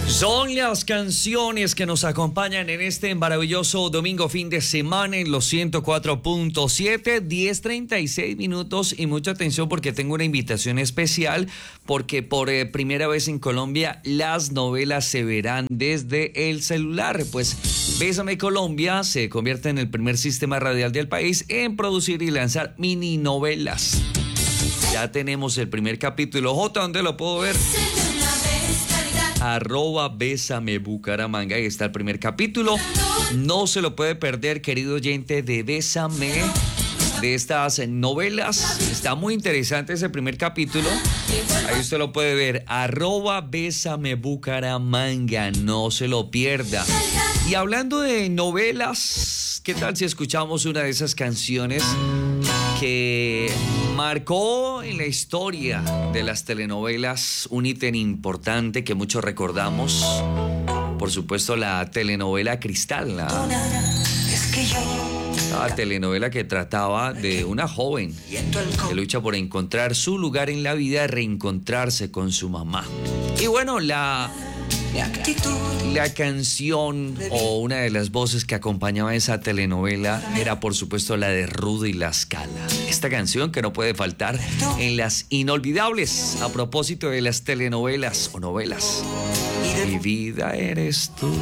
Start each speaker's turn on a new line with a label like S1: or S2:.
S1: Son las canciones que nos acompañan en este maravilloso domingo fin de semana en los 104.7, 10:36 minutos y mucha atención porque tengo una invitación especial porque por primera vez en Colombia las novelas se verán desde el celular. Pues Bésame Colombia se convierte en el primer sistema radial del país en producir y lanzar mini novelas. Ya tenemos el primer capítulo. Jota, ¿dónde lo puedo ver? @Bésame Bucaramanga. Ahí está el primer capítulo. No se lo puede perder, querido oyente de Bésame, de estas novelas. Está muy interesante ese primer capítulo. Ahí usted lo puede ver. @Bésame Bucaramanga. No se lo pierda. Y hablando de novelas, ¿qué tal si escuchamos una de esas canciones que marcó en la historia de las telenovelas un ítem importante que muchos recordamos? Por supuesto, la telenovela Cristal, la telenovela que trataba de una joven que lucha por encontrar su lugar en la vida, reencontrarse con su mamá. Y bueno, la canción o una de las voces que acompañaba esa telenovela era por supuesto la de Rudy La Scala. Esta canción que no puede faltar en las inolvidables a propósito de las telenovelas o novelas. Mi vida eres tú.